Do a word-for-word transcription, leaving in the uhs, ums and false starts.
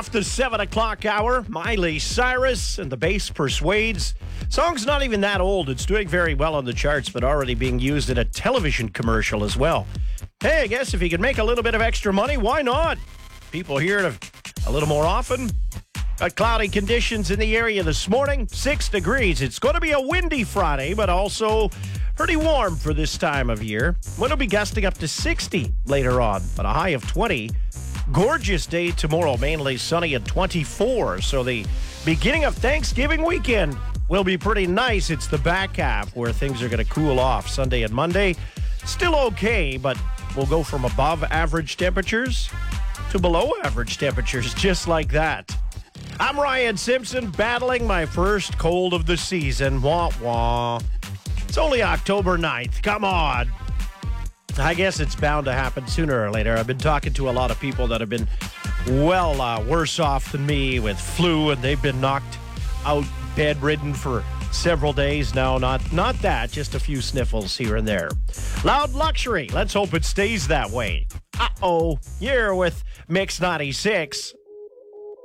The seven o'clock hour, Miley Cyrus and the Bass Persuades. Song's not even that old. It's doing very well on the charts, but already being used in a television commercial as well. Hey, I guess if you can make a little bit of extra money, why not? People hear it a little more often. Got cloudy conditions in the area this morning, six degrees. It's going to be a windy Friday, but also pretty warm for this time of year. Wind will be gusting up to sixty later on, but a high of twenty. Gorgeous day tomorrow, mainly sunny at twenty-four. So the beginning of Thanksgiving weekend will be pretty nice. It's the back half where things are going to cool off. Sunday and Monday, still okay, but we'll go from above average temperatures to below average temperatures, just like that. I'm Ryan Simpson, battling my first cold of the season. Wah, wah. It's only October ninth. Come on. I guess it's bound to happen sooner or later. I've been talking to a lot of people that have been, well, uh, worse off than me with flu, and they've been knocked out bedridden for several days now. Not, not that, just a few sniffles here and there. Loud Luxury. Let's hope it stays that way. Uh-oh. You're with Mix ninety-six.